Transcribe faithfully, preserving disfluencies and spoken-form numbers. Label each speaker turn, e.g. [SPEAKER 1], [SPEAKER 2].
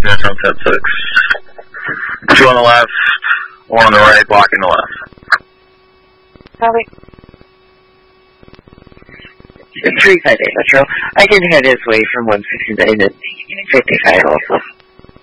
[SPEAKER 1] Yeah, Sunset six. Two on the left, one on the right, blocking the left.
[SPEAKER 2] Probably. three five eight Metro. I can head his way from one sixty-nine and fifty-five also.